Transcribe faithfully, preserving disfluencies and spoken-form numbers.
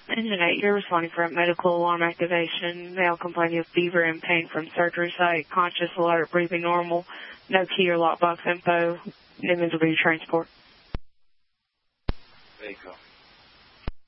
Engine eight, you're responding for a medical alarm activation. Male complaining of fever and pain from surgery site. Conscious, alert, breathing normal. No key or lockbox info. Newman's will be your transport. There you go.